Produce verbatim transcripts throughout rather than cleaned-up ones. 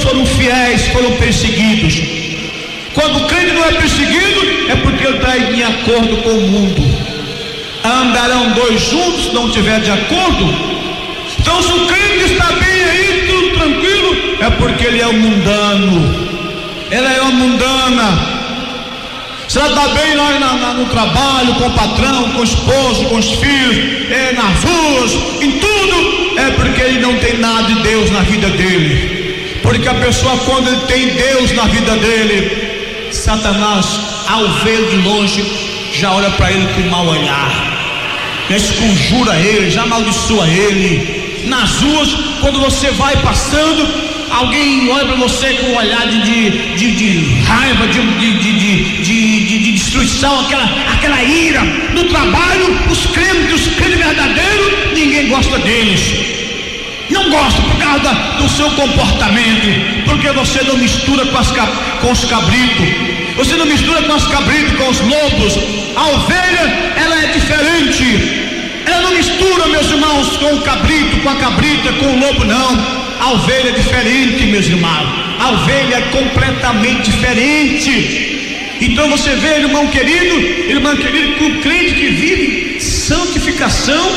foram fiéis, foram perseguidos. Quando o crente não é perseguido, é porque ele está em acordo com o mundo. Andarão dois juntos, se não estiver de acordo. Então, se o crente está bem aí, tudo tranquilo, é porque ele é um mundano. Ela é uma mundana. Se ela está bem lá na, na, no trabalho, com o patrão, com o esposo, com os filhos, é, nas ruas, em tudo, é porque ele não tem nada de Deus na vida dele. Porque a pessoa, quando ele tem Deus na vida dele, Satanás, ao ver de longe, já olha para ele com mau olhar, já esconjura ele, já amaldiçoa ele. Nas ruas, quando você vai passando, alguém olha para você com um olhar de, de, de, de raiva, de, de, de, de, de, de destruição, aquela, aquela ira. No trabalho, os crentes, os crentes verdadeiros, ninguém gosta deles. Não gosta por causa da, do seu comportamento, porque você não mistura com, as, com os cabritos, você não mistura com os cabritos, com os lobos. A ovelha, ela é diferente. Ela não mistura, meus irmãos, com o cabrito, com a cabrita, com o lobo, não. A ovelha é diferente, meus irmãos. A ovelha é completamente diferente. Então você vê, irmão querido, irmã querido, que o crente que vive santificação,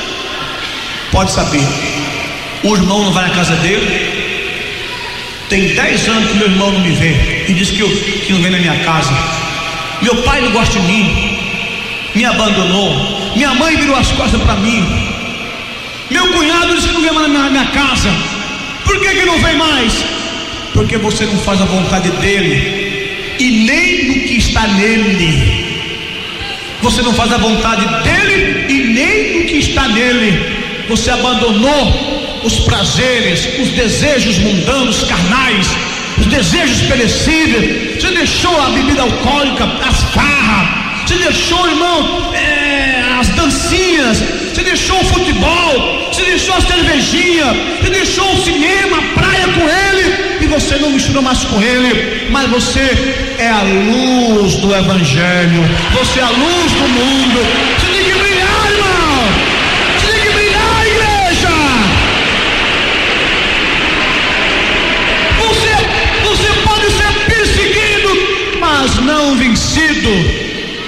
pode saber, o irmão não vai na casa dele. Tem dez anos que meu irmão não me vê e diz que, eu, que não vem na minha casa. Meu pai não gosta de mim, me abandonou. Minha mãe virou as costas para mim. Meu cunhado disse que não vem mais na minha casa. Por que que não vem mais? Porque você não faz a vontade dele e nem no que está nele. Você não faz a vontade dele e nem no que está nele. Você abandonou os prazeres, os desejos mundanos, carnais, os desejos perecíveis. Você deixou a bebida alcoólica, as farras. Você deixou, irmão, é, as dancinhas. Você deixou o futebol. Você deixou a cervejinha. Você deixou o cinema, a praia com ele. E você não mistura mais com ele. Mas você é a luz do evangelho. Você é a luz do mundo. Você tem que brilhar, irmão. Você tem que brilhar, igreja. Você, você pode ser perseguido, mas não vencido.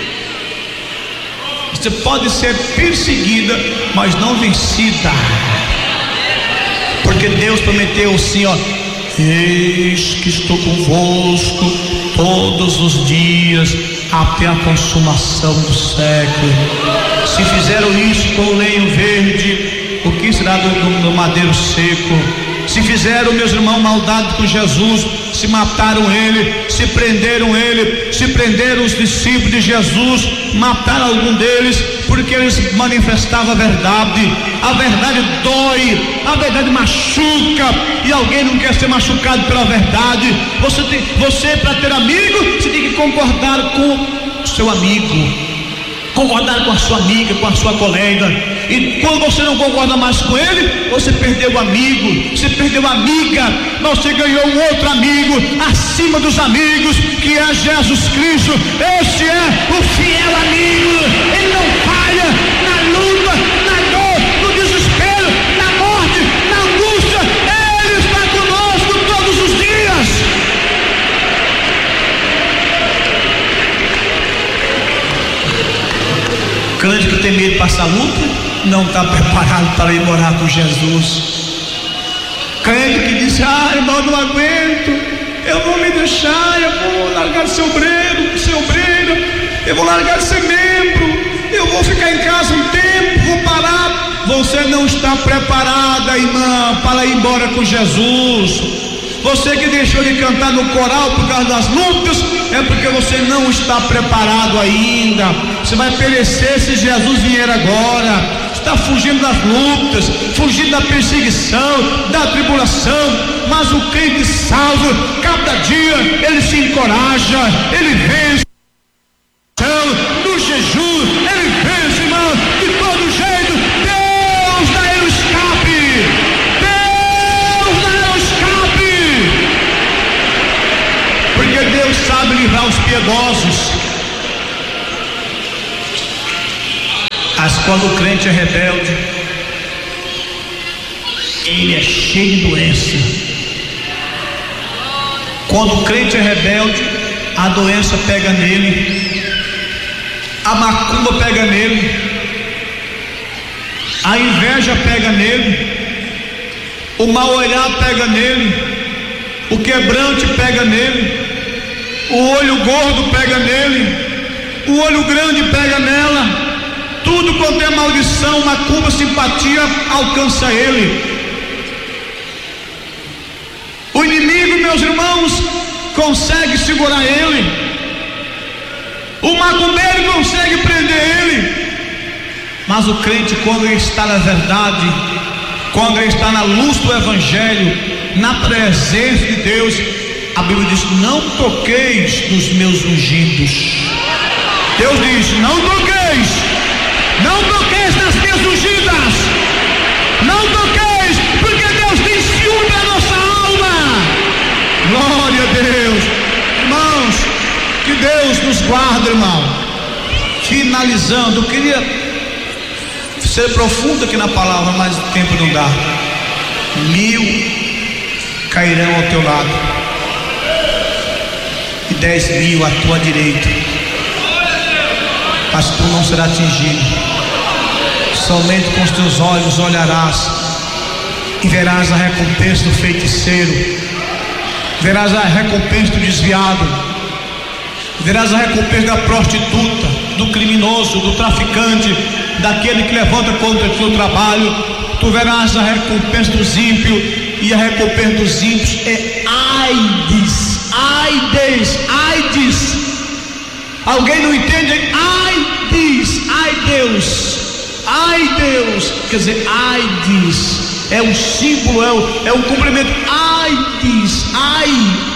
Você pode ser perseguida, mas não vencida. Porque Deus prometeu assim, ó: eis que estou convosco todos os dias até a consumação do século. Se fizeram isso com o lenho verde, o que será do, do madeiro seco? Se fizeram, meus irmãos, maldade com Jesus, se mataram ele, se prenderam ele, se prenderam os discípulos de Jesus, mataram algum deles, porque eles manifestavam a verdade. A verdade dói, a verdade machuca, e alguém não quer ser machucado pela verdade. Você, tem, você para ter amigo, você tem que concordar com o seu amigo, concordar com a sua amiga, com a sua colega. E quando você não concorda mais com ele, você perdeu o amigo, você perdeu a amiga, mas você ganhou um outro amigo acima dos amigos, que é Jesus Cristo. Esse é o fiel amigo. Ele não falha na luta, na dor, no desespero, na morte, na angústia. Ele está conosco todos os dias. Crente que tem medo de passar luta não está preparado para ir morar com Jesus. Crente que diz: ah, irmão, não aguento, eu vou me deixar, eu vou largar de ser obreiro, ser obreira, eu vou largar de ser membro, eu vou ficar em casa um tempo, vou parar. Você não está preparada, irmã, para ir embora com Jesus. Você que deixou de cantar no coral por causa das lutas, é porque você não está preparado ainda. Você vai perecer se Jesus vier agora. Está fugindo das lutas, fugindo da perseguição, da tribulação. Mas o crente salvo, cada dia ele se encoraja, ele vence no jejum, ele vence, irmão, de todo jeito. Deus dá ele o escape, Deus dá ele o escape, porque Deus sabe livrar os piedosos. Mas quando o crente é rebelde, ele é cheio de doença. Quando o crente é rebelde, a doença pega nele, a macumba pega nele, a inveja pega nele, o mal olhar pega nele, o quebrante pega nele, o olho gordo pega nele, o olho grande pega nela. Tudo quanto é maldição, macumba, simpatia, alcança ele. O inimigo, meus irmãos, consegue segurar ele. O macumbeiro consegue prender ele. Mas o crente, quando ele está na verdade, quando ele está na luz do evangelho, na presença de Deus, a Bíblia diz: não toqueis nos meus ungidos. Deus diz: não toqueis, não toqueis nas minhas ungidas, não toqueis, porque Deus tem ciúme da nossa alma. Glória a Deus. Irmãos, que Deus nos guarde, irmão. Finalizando, eu queria ser profundo aqui na palavra, mas o tempo não dá. Mil cairão ao teu lado e dez mil à tua direita, mas tu não serás atingido. Somente com os teus olhos olharás e verás a recompensa do feiticeiro, verás a recompensa do desviado, verás a recompensa da prostituta, do criminoso, do traficante, daquele que levanta contra o teu trabalho. Tu verás a recompensa dos ímpios, e a recompensa dos ímpios é AIDS, AIDS, AIDS. Alguém não entende? AIDS, ai Deus, ai Deus, quer dizer, AIDS é um símbolo, é o, é um cumprimento. AIDS, ai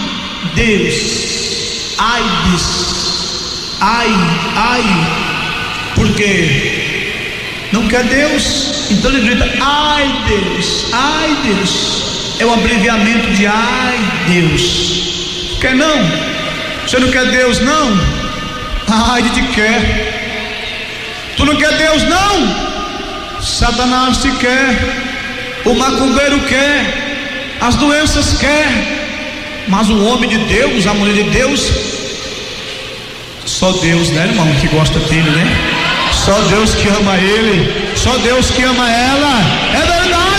Deus, AIDS, ai, ai, porque não quer Deus, então ele grita: ai Deus, ai Deus, é o abreviamento de ai Deus. Quer não? Você não quer Deus não? Ai de te quer. Tu não quer Deus não? Satanás te quer, o macumbeiro quer, as doenças quer, mas o homem de Deus, a mulher de Deus, só Deus, né, irmão, que gosta dele, né? Só Deus que ama ele, só Deus que ama ela. É verdade.